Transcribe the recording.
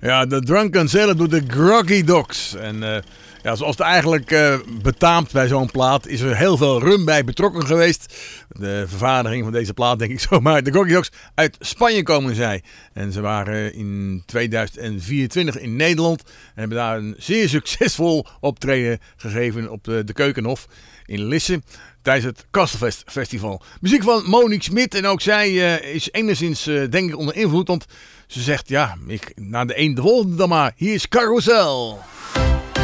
Ja, de Drunken Sailor doet de Groggy Dogs. En ja, zoals het eigenlijk betaamt bij zo'n plaat, is er heel veel rum bij betrokken geweest. De vervaardiging van deze plaat, denk ik zomaar. De Groggy Dogs uit Spanje komen zij. En ze waren in 2024 in Nederland. En hebben daar een zeer succesvol optreden gegeven op de Keukenhof in Lisse. Tijdens het Kastelfest Festival. Muziek van Monique Smit. En ook zij is enigszins, denk ik, onder invloed. Want ze zegt, ja, na de een de volgende dan maar. Hier is Carousel.